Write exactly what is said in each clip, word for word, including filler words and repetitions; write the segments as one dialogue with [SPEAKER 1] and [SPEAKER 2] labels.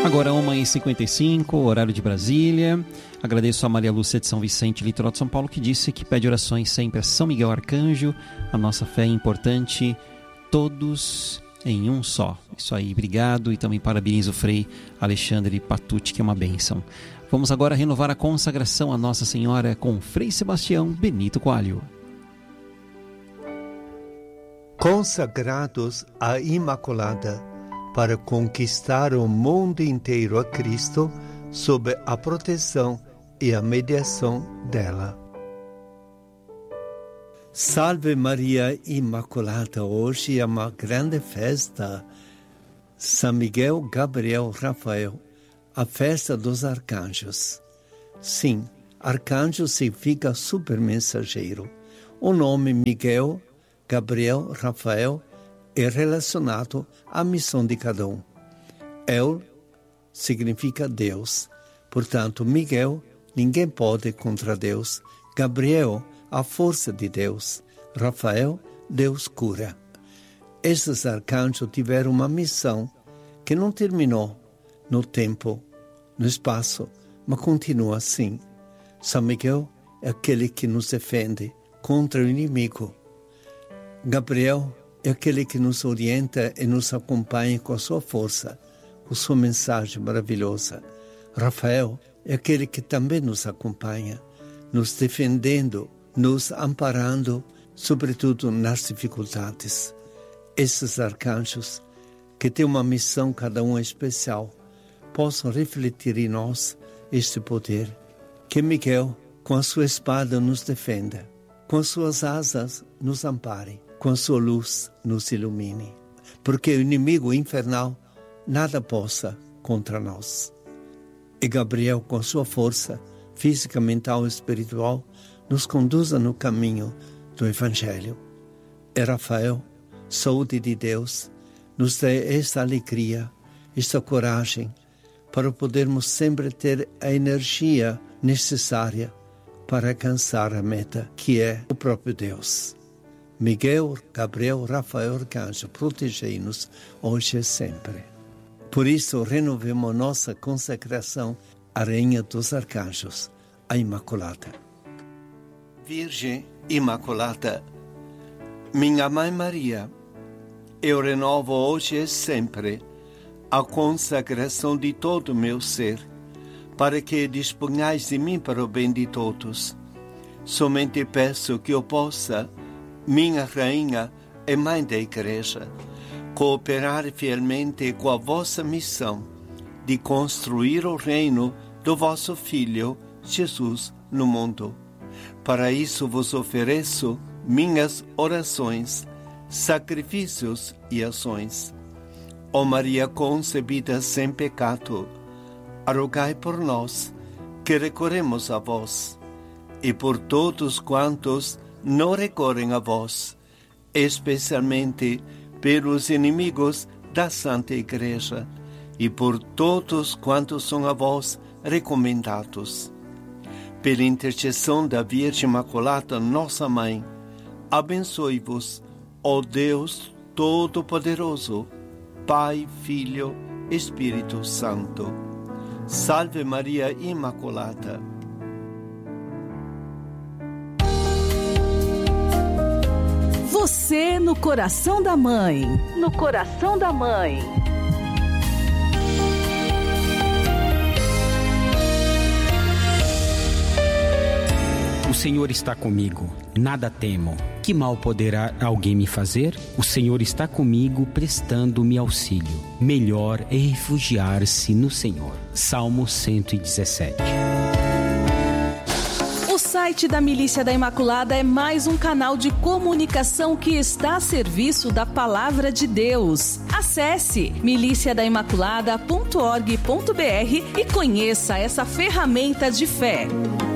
[SPEAKER 1] Agora uma e cinquenta e cinco, horário de Brasília. Agradeço a Maria Lúcia de São Vicente, litoral de São Paulo, que disse que pede orações sempre a São Miguel Arcanjo. A nossa fé é importante, todos em um só. Isso aí, obrigado. E também parabenizo o Frei Alexandre Patucci, que é uma bênção. Vamos agora renovar a consagração a Nossa Senhora com Frei Sebastião Benito Coelho.
[SPEAKER 2] Consagrados à Imaculada, para conquistar o mundo inteiro a Cristo, sob a proteção e a mediação dela. Salve Maria Imaculada, hoje é uma grande festa. São Miguel, Gabriel, Rafael, a festa dos arcanjos. Sim, arcanjo significa super mensageiro. O nome Miguel, Gabriel, Rafael é relacionado à missão de cada um. El significa Deus. Portanto, Miguel, ninguém pode contra Deus. Gabriel, a força de Deus. Rafael, Deus cura. Esses arcanjos tiveram uma missão que não terminou no tempo, no espaço, mas continua assim. São Miguel é aquele que nos defende contra o inimigo. Gabriel é aquele que nos orienta e nos acompanha com a sua força, com sua mensagem maravilhosa. Rafael é aquele que também nos acompanha, nos defendendo, nos amparando, sobretudo nas dificuldades. Esses arcanjos, que têm uma missão cada um especial, possam refletir em nós este poder. Que Miguel, com a sua espada, nos defenda, com as suas asas, nos ampare, com a sua luz nos ilumine, porque o inimigo infernal nada possa contra nós. E Gabriel, com sua força física, mental e espiritual, nos conduza no caminho do Evangelho. E Rafael, saúde de Deus, nos dê esta alegria, esta coragem, para podermos sempre ter a energia necessária para alcançar a meta, que é o próprio Deus. Miguel, Gabriel, Rafael, Arcanjo, protegei-nos hoje e sempre. Por isso, renovemos nossa consagração à Rainha dos Arcanjos, a Imaculada. Virgem Imaculada, minha Mãe Maria, eu renovo hoje e sempre a consagração de todo o meu ser, para que disponhais de mim para o bem de todos. Somente peço que eu possa, minha Rainha e Mãe da Igreja, cooperar fielmente com a vossa missão de construir o reino do vosso Filho, Jesus, no mundo. Para isso vos ofereço minhas orações, sacrifícios e ações. Ó Maria concebida sem pecado, rogai por nós, que recorremos a vós, e por todos quantos não recorrem a vós, especialmente pelos inimigos da Santa Igreja, e por todos quantos são a vós recomendados. Pela intercessão da Virgem Imaculada, nossa Mãe, abençoe-vos, ó Deus Todo-Poderoso, Pai, Filho, Espírito Santo. Salve Maria Imaculada.
[SPEAKER 3] Você no coração da Mãe. No coração da Mãe.
[SPEAKER 4] O Senhor está comigo, nada temo. Que mal poderá alguém me fazer? O Senhor está comigo, prestando-me auxílio. Melhor é refugiar-se no Senhor. Salmo cento e dezessete.
[SPEAKER 3] O site da Milícia da Imaculada é mais um canal de comunicação que está a serviço da Palavra de Deus. Acesse milícia da imaculada ponto org ponto br e conheça essa ferramenta de fé.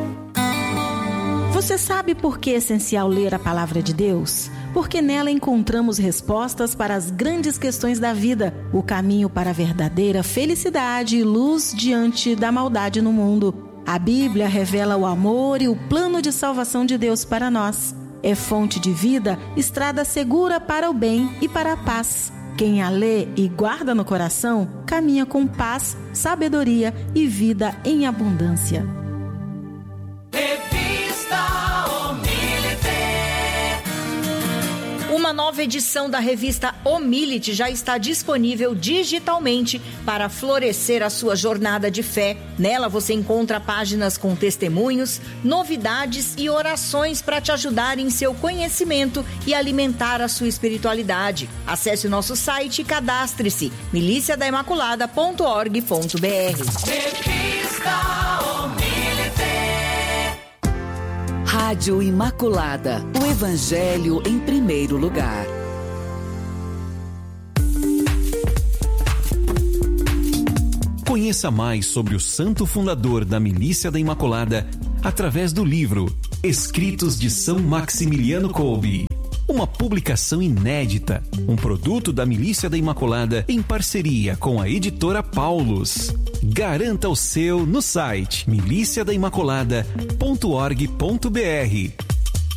[SPEAKER 5] Você sabe por que é essencial ler a Palavra de Deus? Porque nela encontramos respostas para as grandes questões da vida, o caminho para a verdadeira felicidade e luz diante da maldade no mundo. A Bíblia revela o amor e o plano de salvação de Deus para nós. É fonte de vida, estrada segura para o bem e para a paz. Quem a lê e guarda no coração, caminha com paz, sabedoria e vida em abundância.
[SPEAKER 6] Uma nova edição da revista O Milite já está disponível digitalmente para florescer a sua jornada de fé. Nela você encontra páginas com testemunhos, novidades e orações para te ajudar em seu conhecimento e alimentar a sua espiritualidade. Acesse o nosso site e cadastre-se milícia da imaculada ponto org ponto br. Revista O Milite.
[SPEAKER 7] Rádio Imaculada, o Evangelho em primeiro lugar.
[SPEAKER 8] Conheça mais sobre o santo fundador da Milícia da Imaculada através do livro Escritos de São Maximiliano Kolbe. Uma publicação inédita, um produto da Milícia da Imaculada em parceria com a editora Paulus. Garanta o seu no site milícia da imaculada ponto org ponto br.